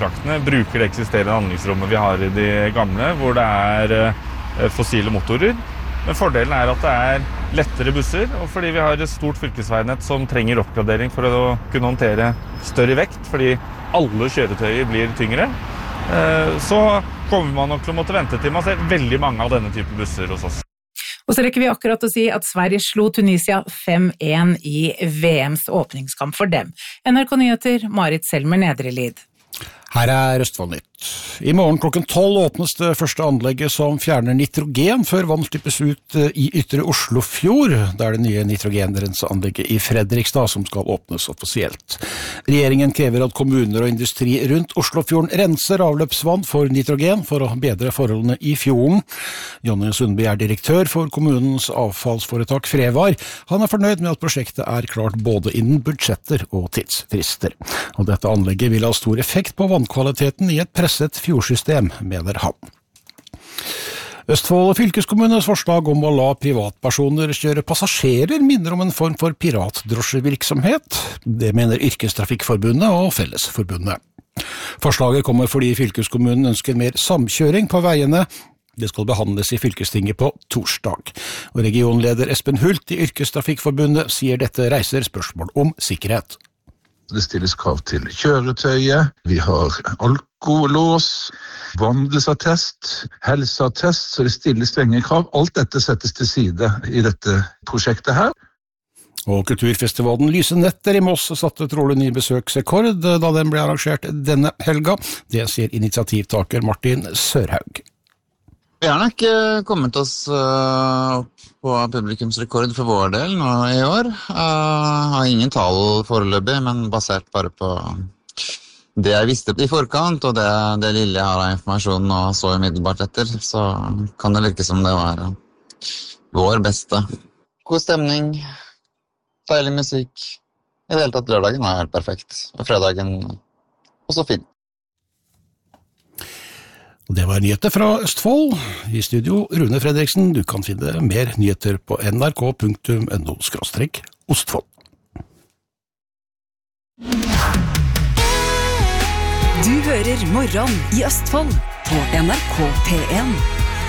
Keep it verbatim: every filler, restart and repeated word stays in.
kontraktene bruker det eksisterende handlingsrommet vi har i de gamle, hvor det er fossile motorer. Men fordelen er at det er lettere busser, og fordi vi har et stort fylkesveinett som trenger oppgradering for å kunne håndtere større vekt, fordi alle kjøretøyer blir tyngre, så kommer man nok til å måtte vente til man ser veldig mange av denne type busser hos oss. Og så rekker vi akkurat å si at Sverige slo Tunisia fem en i V M's åpningskamp for dem. N R K Nyheter, Marit Selmer Nedrelid. Her er Østfoldnytt. I morgen klokken tolv åpnes det første anlegget som fjerner nitrogen før vann slippes ut i ytre Oslofjord. Det er det nye nitrogenrenseanlegget i Fredrikstad som skal åpnes offisielt. Regjeringen krever at kommuner og industri rundt Oslofjorden renser avløpsvann for nitrogen for å bedre forholdene i fjorden. Jonny Sundby er direktør for kommunens avfallsforetak Frevar. Han er fornøyd med at prosjektet er klart både innen budsjetter og tidsfrister. Og dette anlegget vil ha stor effekt på vannkvaliteten i et presset fjordsystem, mener han. Østfold fylkeskommunes forslag om å la privatpersoner kjøre passasjerer minner om en form for piratdrosjevirksomhet. Det mener Yrkestrafikkforbundet og Fellesforbundet. Forslaget kommer fordi fylkeskommunen ønsker mer samkjøring på veiene. Det skal behandles i fylkestinget på torsdag. Og regionleder Espen Hult i Yrkestrafikkforbundet sier dette reiser spørsmål om sikkerhet. Det stilles krav til kjøretøyet, vi har alkolås, vandelsattest, helseattest, så det stilles strenge krav. Alt dette settes til side i dette prosjektet her. Og kulturfestivalen Lyse Netter i Moss satte trolig ny besøksrekord da den ble arrangert denne helga. Det sier initiativtaker Martin Sørhaug. Vi har nok kommet oss på publikumsrekord for vår del nå i år. Jeg har ingen tall foreløpig, men basert bare på det jeg visste i forkant, og det, det lille jeg har av informasjon og så umiddelbart etter, så kan det virke som det var vår beste. God stemning, deilig musikk. I det hele tatt lørdagen var helt perfekt, og fredagen også fin. Det var nyheter fra Østfold. I studio, Rune Fredriksen. Du kan finne mer nyheter på n r k punktum n o skråstrek ostfold. Du hører Morgen i Østfold på N R K P en.